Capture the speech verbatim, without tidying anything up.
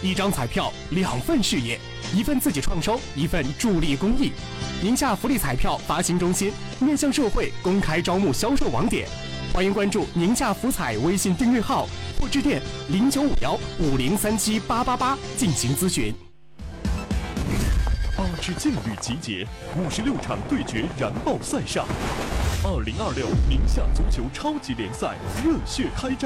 一张彩票两份事业，一份自己创收，一份助力公益。宁夏福利彩票发行中心面向社会公开招募销售网点，欢迎关注宁夏福彩微信订阅号或致电零九五幺五零三七八八八进行咨询。 八支劲旅集结，五十六场对决燃爆赛上。二零二六宁夏足球超级联赛热血开战。